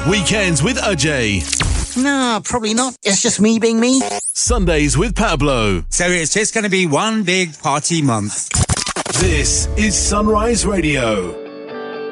Weekends with Ajay. No, probably not. It's just me being me. Sundays with Pablo. So it's just going to be one big party month. This is Sunrise Radio.